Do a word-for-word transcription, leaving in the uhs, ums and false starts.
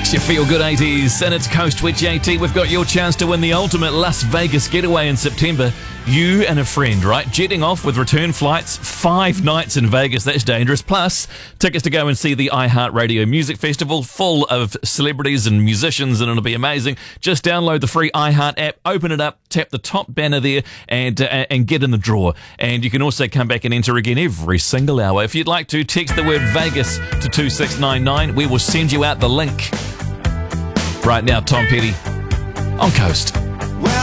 It's your Feel Good eighties and it's Coast with J T. We've got your chance to win the ultimate Las Vegas getaway in September. You and a friend, right? Jetting off with return flights, five nights in Vegas. That's dangerous. Plus, tickets to go and see the iHeartRadio Music Festival full of celebrities and musicians, and it'll be amazing. Just download the free iHeart app, open it up, tap the top banner there, and uh, and get in the draw. And you can also come back and enter again every single hour. If you'd like to, text the word Vegas to two six nine nine. We will send you out the link. Right now, Tom Petty on Coast.